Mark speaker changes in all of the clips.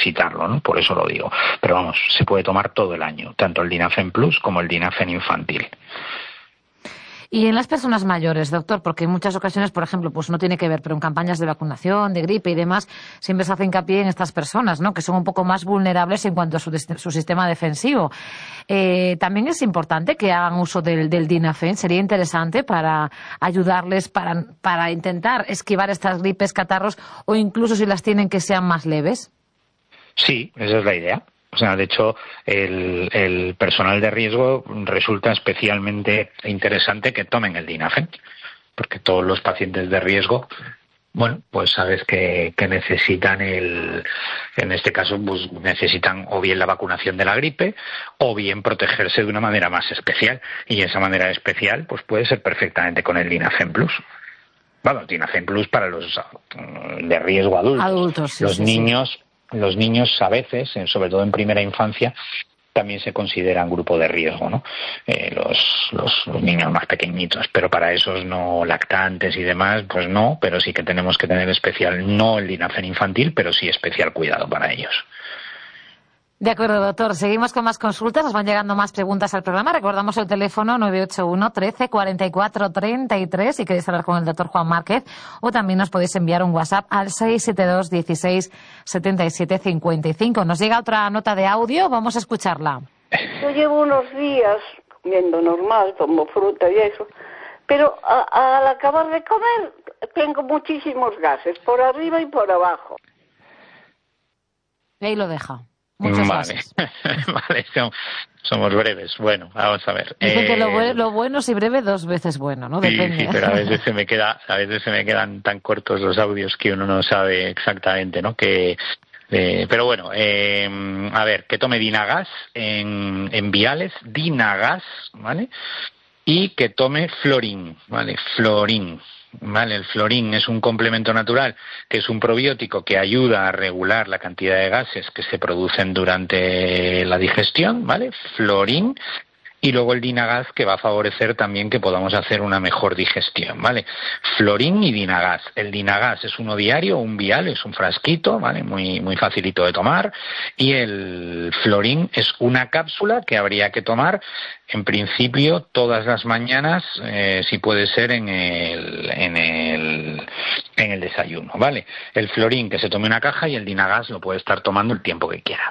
Speaker 1: necesitarlo, ¿no? Por eso lo digo. Pero vamos, se puede tomar todo el año, tanto el Dinafen Plus como el Dinafen infantil.
Speaker 2: Y en las personas mayores, doctor, porque en muchas ocasiones, por ejemplo, pues no tiene que ver, pero en campañas de vacunación, de gripe y demás, siempre se hace hincapié en estas personas, ¿no? Que son un poco más vulnerables en cuanto a su sistema defensivo. También es importante que hagan uso del Dinafen. Sería interesante para ayudarles, para intentar esquivar estas gripes, catarros, o incluso si las tienen que sean más leves.
Speaker 1: Sí, esa es la idea. O sea, de hecho, el personal de riesgo resulta especialmente interesante que tomen el Dinafen, porque todos los pacientes de riesgo, bueno, pues sabes que necesitan en este caso, pues necesitan o bien la vacunación de la gripe o bien protegerse de una manera más especial. Y esa manera especial, pues puede ser perfectamente con el Dinafen Plus. Bueno, Dinafen Plus para los de riesgo adultos.
Speaker 2: Sí,
Speaker 1: los niños. Sí. Los niños a veces, sobre todo en primera infancia, también se consideran grupo de riesgo, ¿no? Los niños más pequeñitos, pero para esos no lactantes y demás, pues no, pero sí que tenemos que tener especial, no el Dinafen infantil, pero sí especial cuidado para ellos.
Speaker 2: De acuerdo, doctor. Seguimos con más consultas. Nos van llegando más preguntas al programa. Recordamos el teléfono 981 13 44 33 si queréis hablar con el doctor Juan Márquez, o también nos podéis enviar un WhatsApp al 672 16 77 55. Nos llega otra nota de audio. Vamos a escucharla.
Speaker 3: Yo llevo unos días comiendo normal, tomo fruta y eso, pero al acabar de comer tengo muchísimos gases, por arriba y por abajo.
Speaker 2: Y ahí lo deja.
Speaker 1: Vale, vale, somos breves. Bueno, vamos a ver.
Speaker 2: Dicen que lo bueno si breve 2 veces bueno, ¿no? Depende.
Speaker 1: Sí, pero a veces se me quedan tan cortos los audios que uno no sabe exactamente, ¿no? Pero bueno, a ver, que tome Dinagas en viales, Dinagas, ¿vale? Y que tome Florin, ¿vale? Florin. Vale, el Florin es un complemento natural que es un probiótico que ayuda a regular la cantidad de gases que se producen durante la digestión, ¿vale? Florin. Y luego el Dinagas, que va a favorecer también que podamos hacer una mejor digestión, ¿vale? Florin y Dinagas. El Dinagas es uno diario, un vial, es un frasquito, ¿vale? Muy, muy facilito de tomar. Y el Florin es una cápsula que habría que tomar, en principio, todas las mañanas, si puede ser en el desayuno, ¿vale? El Florin que se tome una caja y el Dinagas lo puede estar tomando el tiempo que quiera.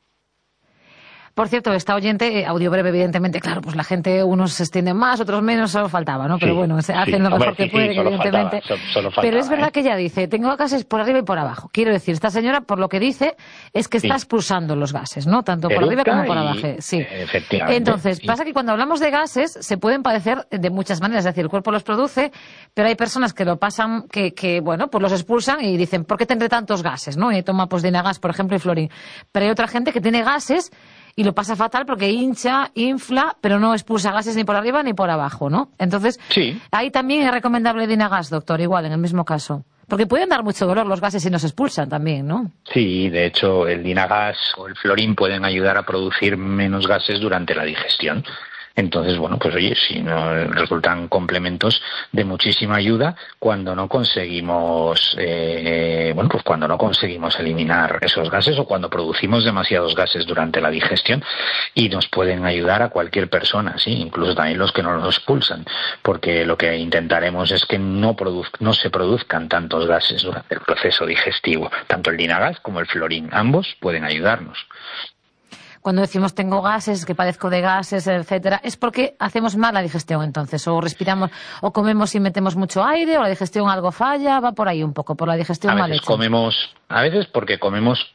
Speaker 2: Por cierto, esta oyente, audio breve, evidentemente, claro, pues la gente, unos se extienden más, otros menos, solo faltaba, ¿no? Pero bueno, hacen lo mejor que pueden, evidentemente.
Speaker 1: Solo faltaba,
Speaker 2: pero es verdad que ella dice, tengo gases por arriba y por abajo. Quiero decir, esta señora, por lo que dice, es que está expulsando los gases, ¿no? Tanto por arriba como por abajo. Sí.
Speaker 1: Efectivamente.
Speaker 2: Entonces, pasa que cuando hablamos de gases, se pueden padecer de muchas maneras. Es decir, el cuerpo los produce, pero hay personas que lo pasan, que bueno, pues los expulsan y dicen, ¿por qué tendré tantos gases, no? Y toma, pues, Dinagas, por ejemplo, y Florin. Pero hay otra gente que tiene gases y lo pasa fatal porque hincha, infla, pero no expulsa gases ni por arriba ni por abajo, ¿no? Entonces,
Speaker 1: sí. Ahí
Speaker 2: también es recomendable Dinagas, doctor, igual, en el mismo caso. Porque pueden dar mucho dolor los gases si no se expulsan también, ¿no?
Speaker 1: Sí, de hecho, el Dinagas o el Florin pueden ayudar a producir menos gases durante la digestión. Entonces, bueno, pues oye, si no resultan complementos de muchísima ayuda cuando no conseguimos, pues cuando no conseguimos eliminar esos gases o cuando producimos demasiados gases durante la digestión, y nos pueden ayudar a cualquier persona, sí, incluso también los que no los expulsan, porque lo que intentaremos es que no se produzcan tantos gases durante el proceso digestivo. Tanto el Dinagas como el Florin, ambos pueden ayudarnos.
Speaker 2: Cuando decimos tengo gases, que padezco de gases, etcétera, es porque hacemos mal la digestión entonces, o respiramos, o comemos y metemos mucho aire, o la digestión algo falla, va por ahí un poco, por la digestión mal hecha.
Speaker 1: A veces porque comemos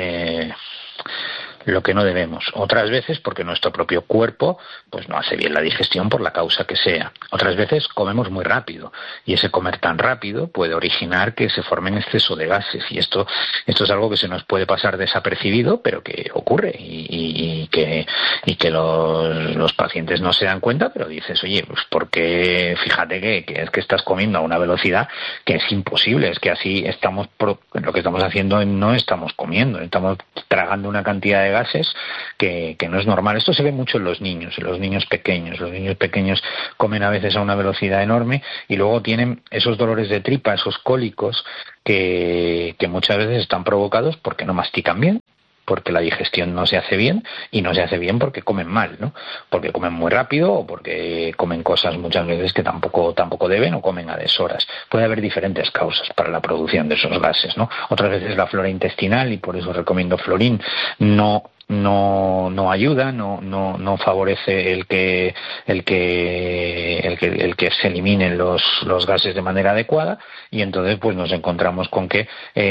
Speaker 1: lo que no debemos. Otras veces porque nuestro propio cuerpo pues no hace bien la digestión por la causa que sea. Otras veces comemos muy rápido y ese comer tan rápido puede originar que se formen exceso de gases, y esto es algo que se nos puede pasar desapercibido, pero que ocurre y que los pacientes no se dan cuenta, pero dices, oye, pues porque fíjate que es que estás comiendo a una velocidad que es imposible, es que así lo que estamos haciendo no estamos comiendo, estamos tragando una cantidad de de gases que no es normal. Esto se ve mucho en los niños pequeños. Los niños pequeños comen a veces a una velocidad enorme y luego tienen esos dolores de tripa, esos cólicos que muchas veces están provocados porque no mastican bien, porque la digestión no se hace bien, y no se hace bien porque comen mal, ¿no? Porque comen muy rápido o porque comen cosas muchas veces que tampoco deben, o comen a deshoras. Puede haber diferentes causas para la producción de esos gases, ¿no? Otras veces la flora intestinal, y por eso recomiendo Florin, no ayuda, no favorece el que se eliminen los gases de manera adecuada, y entonces pues nos encontramos con que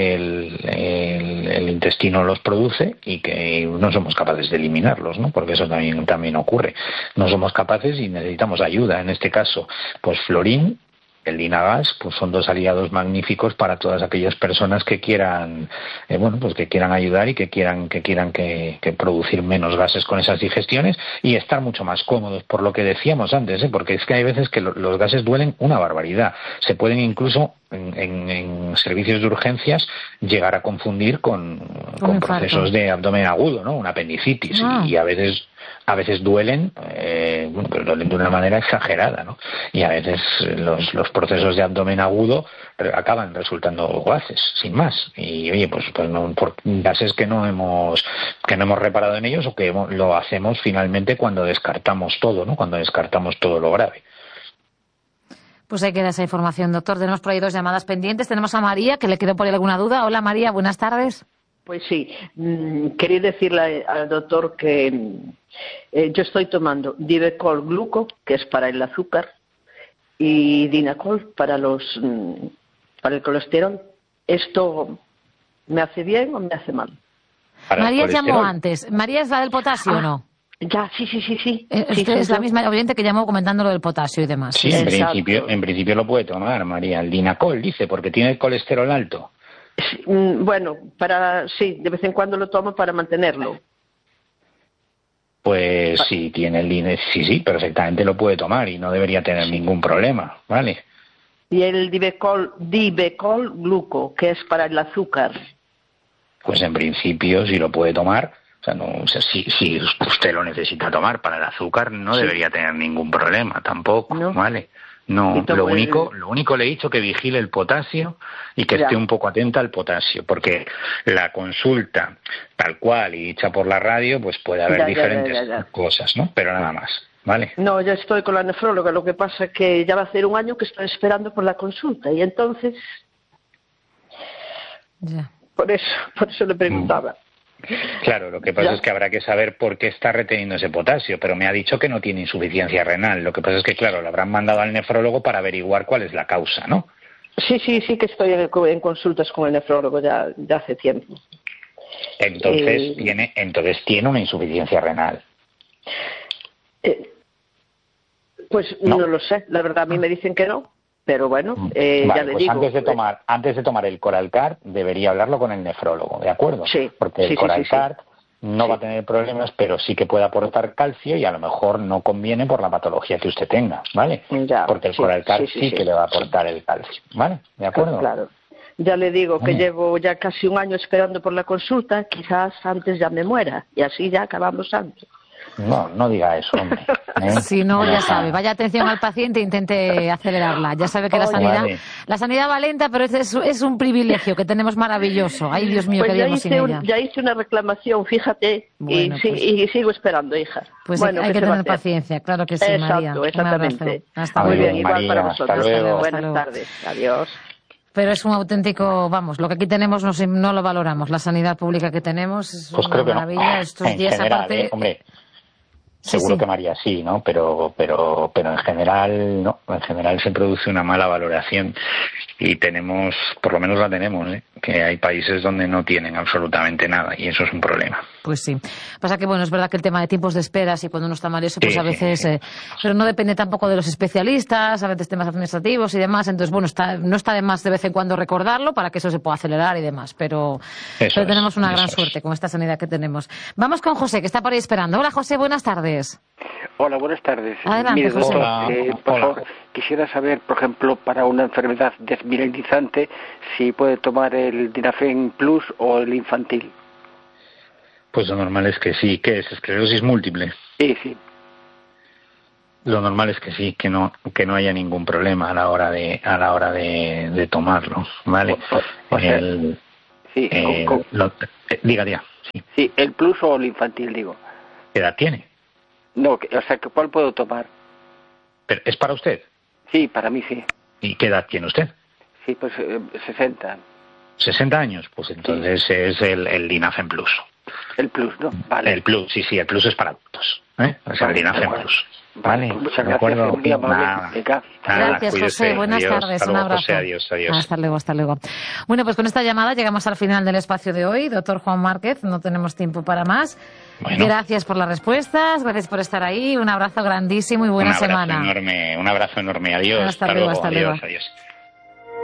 Speaker 1: el intestino los produce y que no somos capaces de eliminarlos, ¿no? Porque eso también ocurre. No somos capaces y necesitamos ayuda. En este caso, pues Florin, el Dynagas, pues son dos aliados magníficos para todas aquellas personas que quieran, que quieran ayudar y que quieran producir menos gases con esas digestiones y estar mucho más cómodos, por lo que decíamos antes, porque es que hay veces que los gases duelen una barbaridad. Se pueden incluso en servicios de urgencias llegar a confundir con procesos de abdomen agudo, ¿no? Una apendicitis, y a veces duelen, pero duelen de una manera exagerada, ¿no? Y a veces los procesos de abdomen agudo acaban resultando gases, sin más. Y oye, pues no, por gases que no hemos reparado en ellos, o que lo hacemos finalmente cuando descartamos todo, ¿no? Cuando descartamos todo lo grave.
Speaker 2: Pues ahí queda esa información, doctor. Tenemos por ahí 2 llamadas pendientes. Tenemos a María, que le quedó por ahí alguna duda. Hola, María, buenas tardes.
Speaker 4: Pues sí, quería decirle al doctor que yo estoy tomando Divecol Gluco, que es para el azúcar, y Dinacol para el colesterol. ¿Esto me hace bien o me hace mal?
Speaker 2: María llamó antes. ¿María es la del potasio o no?
Speaker 4: Ya, sí.
Speaker 2: Usted es la misma oyente que llamó comentando lo del potasio y demás.
Speaker 1: Sí, en principio lo puede tomar, María. El Dinacol, dice, porque tiene el colesterol alto.
Speaker 4: Bueno, de vez en cuando lo tomo para mantenerlo.
Speaker 1: Pues si tiene el DINE, sí, perfectamente lo puede tomar y no debería tener ningún problema, ¿vale?
Speaker 4: Y el Divecol Gluco, que es para el azúcar.
Speaker 1: Pues en principio sí lo puede tomar. Si usted lo necesita tomar para el azúcar, no debería tener ningún problema tampoco, ¿no? ¿Vale? No, lo único le he dicho que vigile el potasio y que esté un poco atenta al potasio, porque la consulta tal cual y dicha por la radio, pues puede haber diferentes cosas, ¿no? Pero nada más, ¿vale?
Speaker 4: No, yo estoy con la nefróloga, lo que pasa es que ya va a hacer 1 año que estoy esperando por la consulta y entonces por eso le preguntaba.
Speaker 1: Claro, lo que pasa es que habrá que saber por qué está reteniendo ese potasio, pero me ha dicho que no tiene insuficiencia renal. Lo que pasa es que, claro, lo habrán mandado al nefrólogo para averiguar cuál es la causa, ¿no?
Speaker 4: Sí, que estoy en consultas con el nefrólogo ya hace tiempo.
Speaker 1: Entonces tiene una insuficiencia renal.
Speaker 4: Pues no lo sé, la verdad a mí me dicen que no. Pero bueno, ya le digo.
Speaker 1: Antes de tomar el Coralcard, debería hablarlo con el nefrólogo, ¿de acuerdo?
Speaker 4: Sí.
Speaker 1: Porque el Coralcard no va a tener problemas, pero sí que puede aportar calcio y a lo mejor no conviene por la patología que usted tenga, ¿vale? Porque el Coralcard sí que le va a aportar el calcio, ¿vale? ¿De acuerdo?
Speaker 4: Claro. Ya le digo que llevo ya casi 1 año esperando por la consulta, quizás antes ya me muera y así ya acabamos antes.
Speaker 1: No diga eso, hombre.
Speaker 2: Si no, ya sabe, vaya atención al paciente e intente acelerarla. Ya sabe que la sanidad va lenta, pero es un privilegio que tenemos maravilloso. Ay, Dios mío,
Speaker 4: pues
Speaker 2: qué sin ella.
Speaker 4: Ya hice una reclamación, fíjate,
Speaker 2: bueno,
Speaker 4: y sigo esperando, hija.
Speaker 2: Pues hay que tener paciencia, claro que sí, María.
Speaker 4: Exactamente.
Speaker 2: Hasta
Speaker 4: muy
Speaker 2: luego.
Speaker 4: bien, igual para vosotros.
Speaker 1: Hasta luego.
Speaker 4: Buenas tardes, adiós.
Speaker 2: Pero es un auténtico, lo que aquí tenemos no lo valoramos. La sanidad pública que tenemos es una maravilla. Estos días
Speaker 1: general,
Speaker 2: aparte...
Speaker 1: hombre. Seguro que María sí, ¿no? Pero en general no. En general se produce una mala valoración y tenemos, por lo menos la tenemos, que hay países donde no tienen absolutamente nada y eso es un problema.
Speaker 2: Pues sí. Pasa que, es verdad que el tema de tiempos de esperas y cuando uno está mal eso, pues a veces... pero no depende tampoco de los especialistas, a veces temas administrativos y demás. Entonces, no está de más de vez en cuando recordarlo para que eso se pueda acelerar y demás. Pero tenemos una gran suerte con esta sanidad que tenemos. Vamos con José, que está por ahí esperando. Hola, José, buenas tardes.
Speaker 5: Hola, buenas tardes.
Speaker 2: Adelante,
Speaker 5: Mire,
Speaker 2: José.
Speaker 5: por favor, quisiera saber, por ejemplo, para una enfermedad desmineralizante, si puede tomar el Dinafen Plus o el infantil.
Speaker 1: Pues lo normal es que sí. ¿Qué es? ¿Esclerosis múltiple?
Speaker 5: Sí.
Speaker 1: Lo normal es que sí, que no haya ningún problema a la hora de tomarlo, ¿vale? Diga. Sí.
Speaker 5: Sí, el plus o el infantil, digo.
Speaker 1: ¿Qué edad tiene?
Speaker 5: No, ¿cuál puedo tomar?
Speaker 1: ¿Pero es para usted?
Speaker 5: Sí, para mí sí.
Speaker 1: ¿Y qué edad tiene usted?
Speaker 5: Sí, pues 60.
Speaker 1: 60 años, pues entonces sí. Es el Dinafen Plus.
Speaker 5: El Plus, ¿no? Vale.
Speaker 1: El Plus, sí, el Plus es para adultos, ¿eh? O sea, el Dinafen Plus.
Speaker 5: Vale, pues muchas gracias. Muy amable.
Speaker 2: Gracias, José. Buenas tardes. Un abrazo.
Speaker 1: José, adiós.
Speaker 2: Hasta luego. Bueno, pues con esta llamada llegamos al final del espacio de hoy. Doctor Juan Márquez, no tenemos tiempo para más. Bueno. Gracias por las respuestas, gracias por estar ahí. Un abrazo grandísimo y buena semana.
Speaker 1: Un abrazo enorme. Adiós.
Speaker 2: Hasta luego.
Speaker 1: Adiós.